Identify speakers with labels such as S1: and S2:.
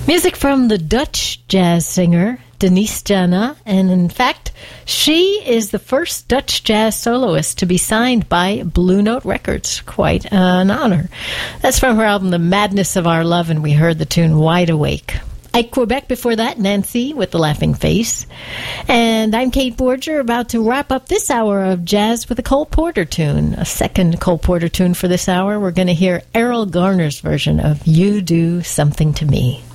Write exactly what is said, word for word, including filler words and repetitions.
S1: Music from the Dutch jazz singer Denise Jana, and in fact, she is the first Dutch jazz soloist to be signed by Blue Note Records. Quite an honor. That's from her album The Madness of Our Love, and we heard the tune Wide Awake. Ike Quebec before that, Nancy with The Laughing Face. And I'm Kate Borger, about to wrap up this hour of jazz with a Cole Porter tune. A second Cole Porter tune for this hour. We're going to hear Errol Garner's version of You Do Something to Me.